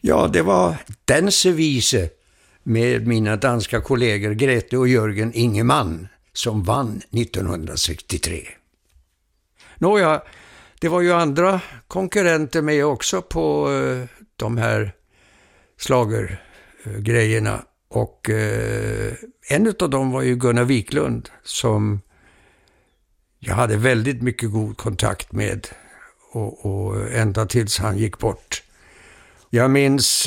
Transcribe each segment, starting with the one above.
Ja, det var Dansevise med mina danska kollegor Grete och Jörgen Ingemann som vann 1963. Nåja, det var ju andra konkurrenter med också på de här schlagergrejerna och en av dem var ju Gunnar Wiklund som jag hade väldigt mycket god kontakt med och ända tills han gick bort. Jag minns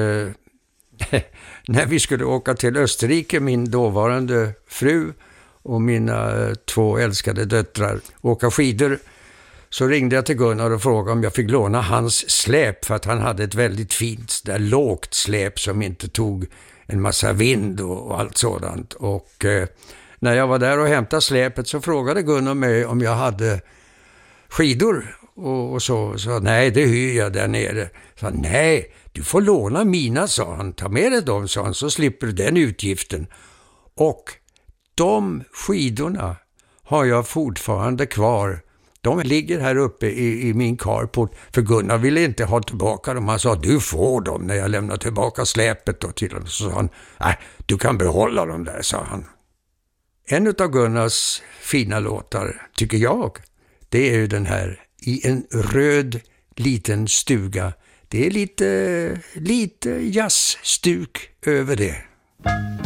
när vi skulle åka till Österrike, min dåvarande fru och mina 2 älskade döttrar, åka skidor, så ringde jag till Gunnar och frågade om jag fick låna hans släp för att han hade ett väldigt fint där lågt släp som inte tog en massa vind och allt sådant. Och när jag var där och hämtade släpet så frågade Gunnar mig om jag hade skidor och så nej, det hyr jag där nere. Så nej, du får låna mina, sa han. Ta med dig dem, sa han, så slipper du den utgiften. Och de skidorna har jag fortfarande kvar. De ligger här uppe i min carport, för Gunnar ville inte ha tillbaka dem. Han sa, du får dem när jag lämnar tillbaka släpet då till honom. Så sa han, nej, du kan behålla dem där, sa han. En av Gunnars fina låtar, tycker jag, det är ju den här I en röd liten stuga. Det är lite jazzstuk över det.